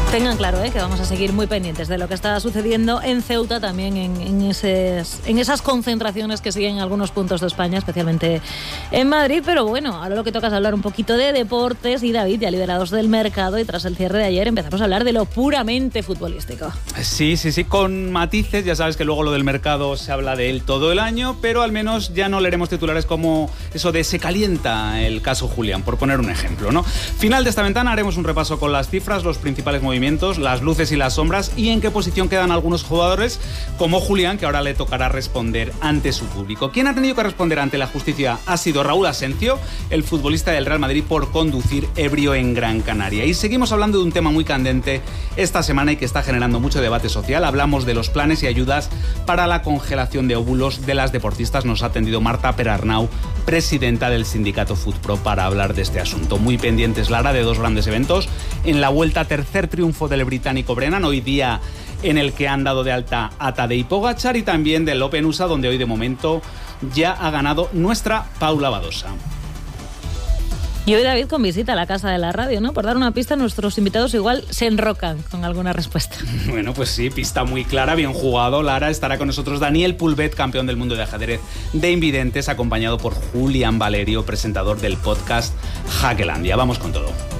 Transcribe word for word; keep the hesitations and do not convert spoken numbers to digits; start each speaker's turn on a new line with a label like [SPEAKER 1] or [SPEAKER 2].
[SPEAKER 1] Tengan claro ¿eh? que vamos a seguir muy pendientes de lo que está sucediendo en Ceuta, también en, en, eses, en esas concentraciones que siguen en algunos puntos de España, especialmente en Madrid. Pero bueno, ahora lo que toca es hablar un poquito de deportes y David, ya liberados del mercado y tras el cierre de ayer empezamos a hablar de lo puramente futbolístico.
[SPEAKER 2] Sí, sí, sí, con matices. Ya sabes que luego lo del mercado se habla de él todo el año, pero al menos ya no leeremos titulares como eso de se calienta el caso Julián, por poner un ejemplo, ¿no? Final de esta ventana haremos un repaso con las cifras, los principales movimientos, las luces y las sombras y en qué posición quedan algunos jugadores como Julián, que ahora le tocará responder ante su público. Quien ha tenido que responder ante la justicia ha sido Raúl Asencio, el futbolista del Real Madrid, por conducir ebrio en Gran Canaria. Y seguimos hablando de un tema muy candente esta semana y que está generando mucho debate social. Hablamos de los planes y ayudas para la congelación de óvulos de las deportistas. Nos ha atendido Marta Perarnau, presidenta del sindicato FUTPRO, para hablar de este asunto. Muy pendientes, Lara, de dos grandes eventos. En la Vuelta, tercer triunfo del británico Brennan, hoy día en el que han dado de alta a Tadej Pogačar, y también del Open U S A, donde hoy de momento ya ha ganado nuestra Paula Badosa.
[SPEAKER 1] Y hoy David con visita a la casa de la radio, ¿no? Por dar una pista, nuestros invitados igual se enrocan con alguna respuesta.
[SPEAKER 2] Bueno, pues sí, pista muy clara, bien jugado, Lara. Estará con nosotros Daniel Pulvet, campeón del mundo de ajedrez de invidentes, acompañado por Julián Valerio, presentador del podcast Hackelandia. Vamos con todo.